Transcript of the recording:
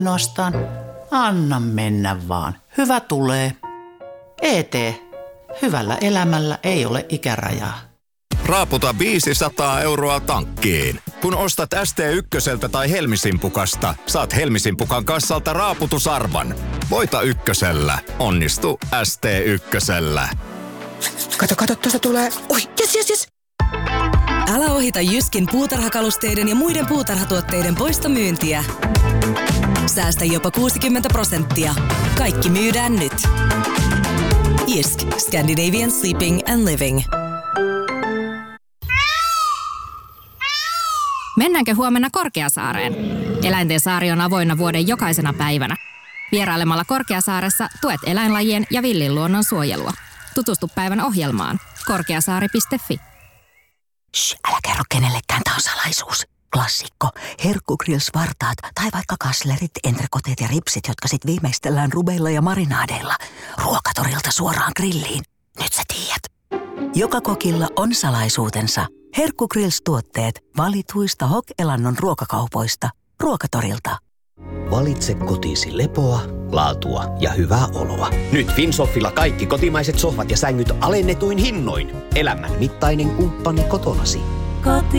Nostan. Anna mennä vaan. Hyvä tulee. ET. Hyvällä elämällä ei ole ikärajaa. Raaputa 500 € tankkiin. Kun ostat ST1 tai Helmisimpukasta, saat Helmisimpukan kassalta raaputusarvan. Voita ykkösellä. Onnistu ST1. Kato, tuosta tulee. Oi, yes. Älä ohita Jyskin puutarhakalusteiden ja muiden puutarhatuotteiden poistomyyntiä. Säästä jopa 60%. Kaikki myydään nyt. Jysk, Scandinavian Sleeping and Living. Mennäänkö huomenna Korkeasaareen? Eläinten saari on avoinna vuoden jokaisena päivänä. Vierailemalla Korkeasaaressa tuet eläinlajien ja villin luonnon suojelua. Tutustu päivän ohjelmaan. Korkeasaari.fi. Shh, älä kerro kenellekään, tää on salaisuus. Klassikko. Herkkugrills-vartaat tai vaikka kaslerit, entrekoteet ja ripsit, jotka sit viimeistellään rubeilla ja marinaadeilla. Ruokatorilta suoraan grilliin. Nyt sä tiedät. Joka kokilla on salaisuutensa. Herkkugrills-tuotteet valituista Hok-elannon ruokakaupoista. Ruokatorilta. Valitse kotiisi lepoa, laatua ja hyvää oloa. Nyt Finsoffilla kaikki kotimaiset sohvat ja sängyt alennetuin hinnoin. Elämän mittainen kumppani kotonasi. Koti.